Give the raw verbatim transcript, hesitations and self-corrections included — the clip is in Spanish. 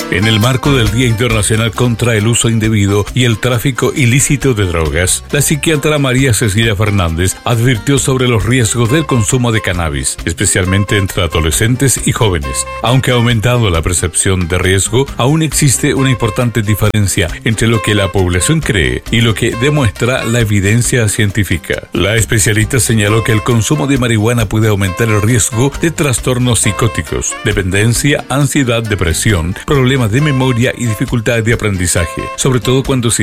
En el marco del Día Internacional contra el Uso Indebido y el Tráfico Ilícito de Drogas, la psiquiatra María Cecilia Fernández advirtió sobre los riesgos del consumo de cannabis, especialmente entre adolescentes y jóvenes. Aunque ha aumentado la percepción de riesgo, aún existe una importante diferencia entre lo que la población cree y lo que demuestra la evidencia científica. La especialista señaló que el consumo de marihuana puede aumentar el riesgo de trastornos psicóticos, dependencia, ansiedad, depresión, problemas de memoria y dificultades de aprendizaje, sobre todo cuando se